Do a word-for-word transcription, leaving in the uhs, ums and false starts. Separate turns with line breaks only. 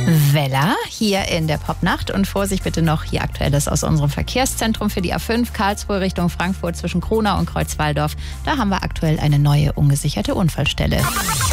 Weller hier in der Popnacht und Vorsicht bitte noch hier Aktuelles aus unserem Verkehrszentrum für die A fünf Karlsruhe Richtung Frankfurt zwischen Kronau und Kreuzwaldorf. Da haben wir aktuell eine neue ungesicherte Unfallstelle.